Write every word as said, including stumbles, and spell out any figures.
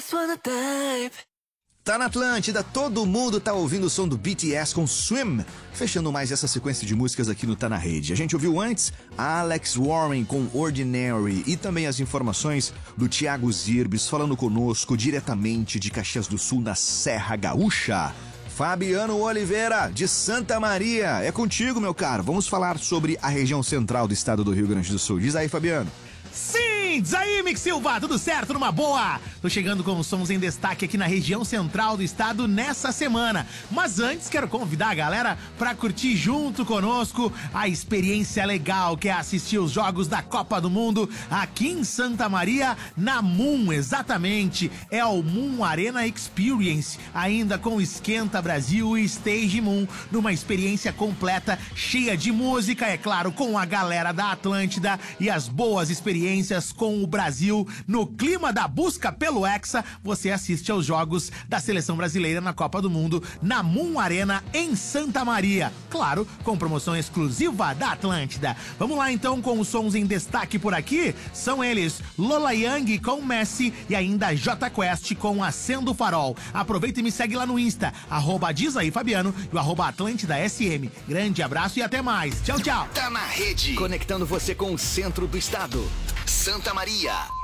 just wanna dive. Tá na Atlântida, todo mundo tá ouvindo o som do B T S com Swim, fechando mais essa sequência de músicas aqui no Tá na Rede. A gente ouviu antes Alex Warren com Ordinary e também as informações do Thiago Zirbes falando conosco diretamente de Caxias do Sul, na Serra Gaúcha. Fabiano Oliveira, de Santa Maria, é contigo, meu caro. Vamos falar sobre a região central do estado do Rio Grande do Sul. Diz aí, Fabiano. Sim, diz aí, Mick Silva, tudo certo, numa boa? Tô chegando com os sons em destaque aqui na região central do estado nessa semana. Mas antes, quero convidar a galera pra curtir junto conosco a experiência legal que é assistir os jogos da Copa do Mundo aqui em Santa Maria, na Moon, exatamente. É o Moon Arena Experience, ainda com Esquenta Brasil e Stage Moon, numa experiência completa, cheia de música, é claro, com a galera da Atlântida e as boas experiências com o Brasil. No clima da busca pelo Hexa, você assiste aos jogos da seleção brasileira na Copa do Mundo na Moon Arena em Santa Maria. Claro, com promoção exclusiva da Atlântida. Vamos lá então com os sons em destaque por aqui. São eles Lola Young com Messi e ainda J Quest com Acendo o Farol. Aproveita e me segue lá no Insta, arroba diz aí Fabiano e o arroba Atlântida S M. Grande abraço e até mais. Tchau, tchau. Tá na Rede, conectando você com o centro do estado. Santa Maria.